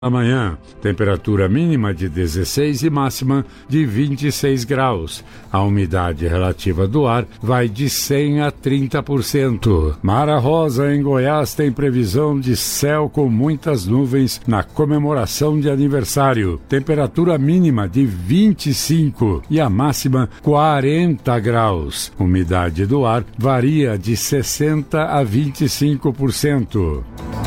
Amanhã, temperatura mínima de 16 e máxima de 26 graus. A umidade relativa do ar vai de 100 a 30%. Mara Rosa, em Goiás, tem previsão de céu com muitas nuvens na comemoração de aniversário. Temperatura mínima de 25 e a máxima 40 graus. Umidade do ar varia de 60 a 25%.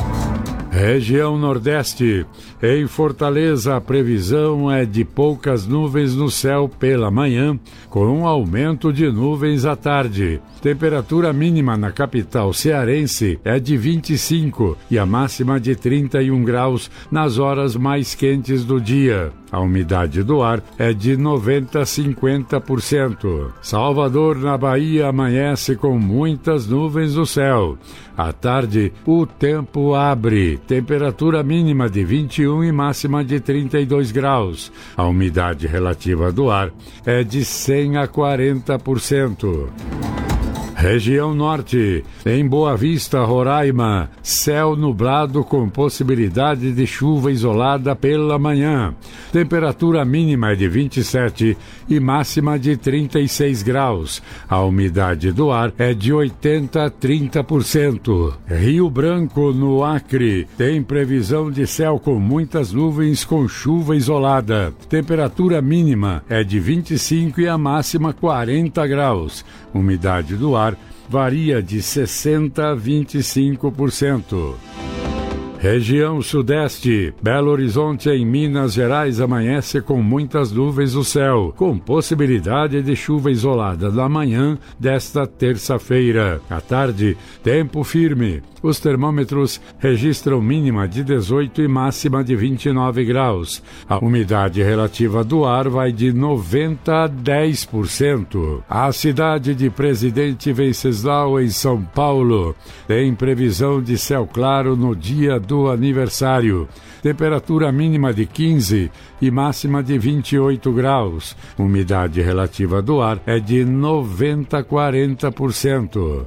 Região Nordeste. Em Fortaleza, a previsão é de poucas nuvens no céu pela manhã, com um aumento de nuvens à tarde. Temperatura mínima na capital cearense é de 25 e a máxima de 31 graus nas horas mais quentes do dia. A umidade do ar é de 90 a 50%. Salvador, na Bahia, amanhece com muitas nuvens no céu. À tarde, o tempo abre. Temperatura mínima de 21 e máxima de 32 graus. A umidade relativa do ar é de 100 a 40%. Região Norte. Em Boa Vista, Roraima, céu nublado com possibilidade de chuva isolada pela manhã. Temperatura mínima é de 27 e máxima de 36 graus. A umidade do ar é de 80 a 30%. Rio Branco, no Acre, tem previsão de céu com muitas nuvens com chuva isolada. Temperatura mínima é de 25 e a máxima 40 graus. Umidade do ar varia de 60 a 25%. Região Sudeste. Belo Horizonte, em Minas Gerais, amanhece com muitas nuvens no céu, com possibilidade de chuva isolada na manhã desta terça-feira. À tarde, tempo firme. Os termômetros registram mínima de 18 e máxima de 29 graus. A umidade relativa do ar vai de 90 a 10%. A cidade de Presidente Venceslau, em São Paulo, tem previsão de céu claro no dia do aniversário. Temperatura mínima de 15 e máxima de 28 graus. Umidade relativa do ar é de 90 a 40%.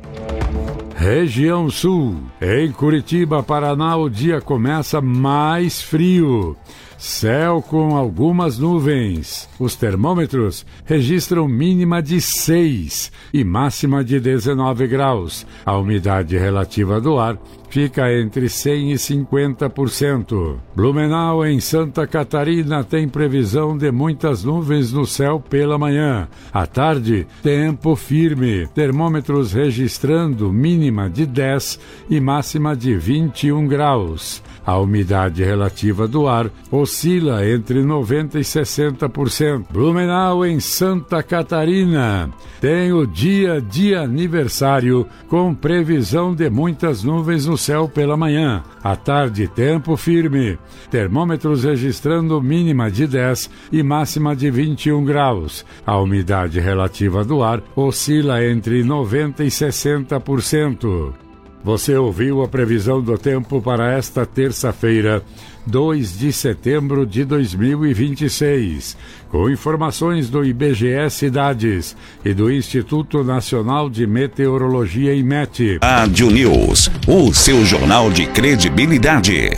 Região Sul. Em Curitiba, Paraná, o dia começa mais frio. Céu com algumas nuvens. Os termômetros registram mínima de 6 e máxima de 19 graus. A umidade relativa do ar fica entre 100 e 50%. Blumenau, em Santa Catarina, tem previsão de muitas nuvens no céu pela manhã. À tarde, tempo firme. Termômetros registrando mínima de 10 e máxima de 21 graus. A umidade relativa do ar oscila entre 90 e 60%. Blumenau, em Santa Catarina, tem o dia de aniversário com previsão de muitas nuvens no céu pela manhã. À tarde, tempo firme. Termômetros registrando mínima de 10 e máxima de 21 graus. A umidade relativa do ar oscila entre 90 e 60%. Você ouviu a previsão do tempo para esta terça-feira, 2 de setembro de 2026, com informações do IBGE Cidades e do Instituto Nacional de Meteorologia, IMET. Rádio News, o seu jornal de credibilidade.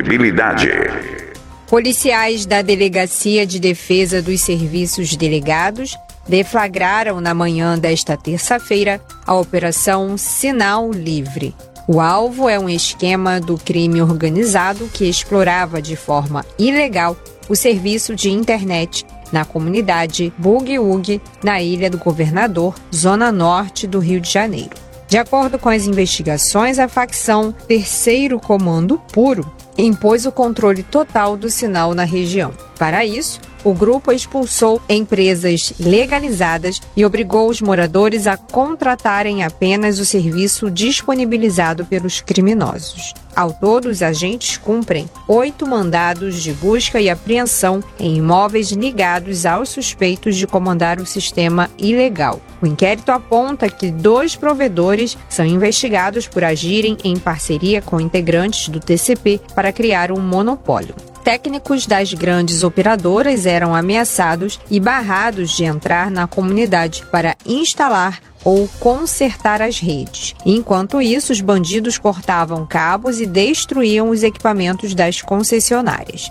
Policiais da Delegacia de Defesa dos Serviços Delegados deflagraram na manhã desta terça-feira a Operação Sinal Livre. O alvo é um esquema do crime organizado que explorava de forma ilegal o serviço de internet na comunidade Bug-Ug, na Ilha do Governador, zona norte do Rio de Janeiro. De acordo com as investigações, a facção Terceiro Comando Puro impôs o controle total do sinal na região. Para isso, o grupo expulsou empresas legalizadas e obrigou os moradores a contratarem apenas o serviço disponibilizado pelos criminosos. Ao todo, os agentes cumprem 8 mandados de busca e apreensão em imóveis ligados aos suspeitos de comandar o sistema ilegal. O inquérito aponta que 2 provedores são investigados por agirem em parceria com integrantes do TCP para criar um monopólio. técnicos das grandes operadoras eram ameaçados e barrados de entrar na comunidade para instalar ou consertar as redes. Enquanto isso, os bandidos cortavam cabos e destruíam os equipamentos das concessionárias.